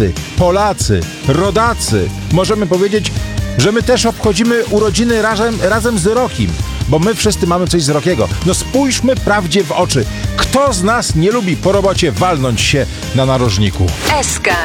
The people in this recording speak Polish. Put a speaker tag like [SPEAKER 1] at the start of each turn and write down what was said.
[SPEAKER 1] Polscy, Polacy, rodacy. Możemy powiedzieć, że my też obchodzimy urodziny razem z Rockim, bo my wszyscy mamy coś z Rockiego. No spójrzmy prawdzie w oczy. Kto z nas nie lubi po robocie walnąć się na narożniku?
[SPEAKER 2] SK.